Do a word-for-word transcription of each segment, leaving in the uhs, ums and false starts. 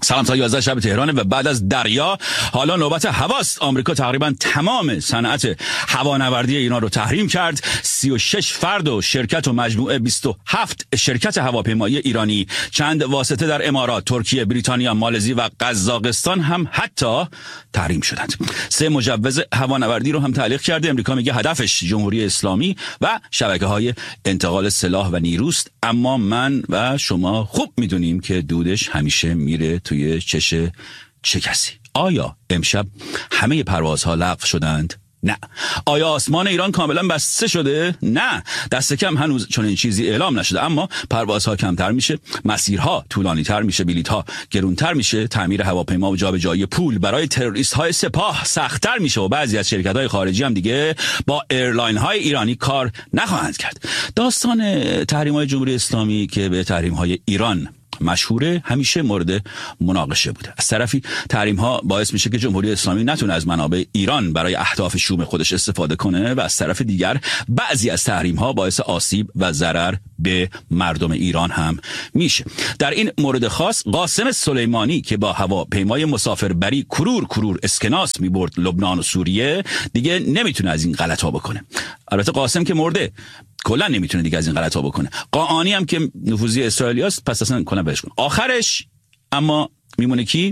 سلام تا یازده شب تهرانه و بعد از دریا حالا نوبت هواست. آمریکا تقریبا تمام صنعت هوانوردی ایران رو تحریم کرد. سی و شش فرد و شرکت و مجموعه بیست و هفت شرکت هواپیمایی ایرانی، چند واسطه در امارات، ترکیه، بریتانیا، مالزی و قزاقستان هم حتی تحریم شدند. سه مجوز هوانوردی رو هم تعلیق کرده. امریکا میگه هدفش جمهوری اسلامی و شبکه‌های انتقال سلاح و نیروست، اما من و شما خوب میدونیم که دودش همیشه میره توی چش چه کسی. آیا امشب همه پروازها لغو شدند؟ نه. آیا آسمان ایران کاملا بسته شده؟ نه. دست کم هنوز چون این چیزی اعلام نشده، اما پروازها کمتر میشه، مسیرها طولانی تر میشه، بلیطها گرونتر میشه، تعمیر هواپیما و جابجایی پول برای تروریست های سپاه سخت‌تر میشه و بعضی از شرکت های خارجی هم دیگه با ایرلاین های ایرانی کار نخواهند کرد. داستان تحریم های جمهوری اسلامی که به تحریم های ایران مشهوره همیشه مورد مناقشه بوده. از طرفی تحریم ها باعث میشه که جمهوری اسلامی نتونه از منابع ایران برای اهداف شوم خودش استفاده کنه و از طرف دیگر بعضی از تحریم ها باعث آسیب و ضرر به مردم ایران هم میشه. در این مورد خاص قاسم سلیمانی که با هواپیمای مسافربری کرور کرور اسکناس میبرد لبنان و سوریه دیگه نمیتونه از این غلطا بکنه. البته قاسم که مرده، کلا نمیتونه دیگه از این غلطا بکنه. قاآنی هم که نفوذی اسرائیلیاست، پس اصلا کنه بهش کن. آخرش اما میمونه کی؟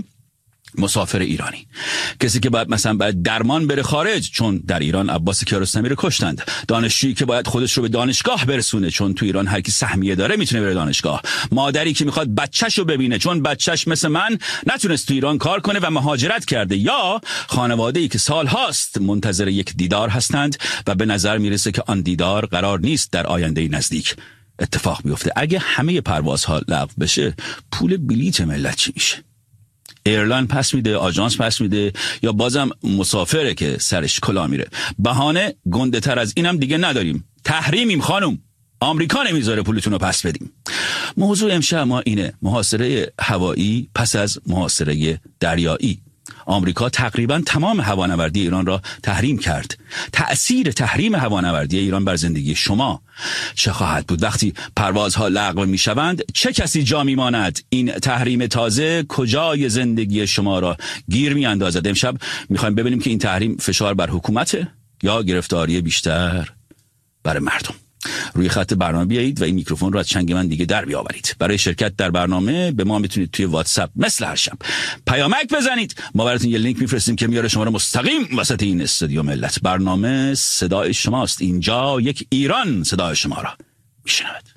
مسافر ایرانی، کسی که باید مثلا باید درمان بره خارج چون در ایران عباس کیارستمی رو کشتند، دانشجویی که باید خودش رو به دانشگاه برسونه چون تو ایران هر کی سهمیه داره میتونه بره دانشگاه، مادری که میخواد بچه‌شو ببینه چون بچه‌ش مثل من نتونست تو ایران کار کنه و مهاجرت کرده، یا خانواده‌ای که سالهاست منتظر یک دیدار هستند و به نظر میرسه که آن دیدار قرار نیست در آینده نزدیک اتفاق بیفته. اگه همه پروازها لغو بشه، پول بلیت ملت چی میشه؟ ایرلاین پس میده، آژانس پس میده، یا بازم مسافره که سرش کلا میره؟ بهانه گنده تر از اینم دیگه نداریم. تحریمیم خانم، آمریکا نمیذاره پولتون رو پس بدیم. موضوع امشب ما اینه: محاصره هوایی پس از محاصره دریایی. آمریکا تقریبا تمام هوانوردی ایران را تحریم کرد. تأثیر تحریم هوانوردی ایران بر زندگی شما چه خواهد بود؟ وقتی پروازها لغو میشوند چه کسی جا میماند؟ این تحریم تازه کجای زندگی شما را گیر میاندازد؟ امشب میخوایم ببینیم که این تحریم فشار بر حکومته یا گرفتاری بیشتر بر مردم. روی خط برنامه بیایید و این میکروفون رو از چنگ من دیگه در بیاورید. برای شرکت در برنامه به ما میتونید توی واتساپ مثل هر شب پیامک بزنید. ما براتون یه لینک میفرستیم که میاره شما رو مستقیم وسط این استودیو ملت. برنامه صدای شماست. اینجا یک ایران صدای شما را میشنود.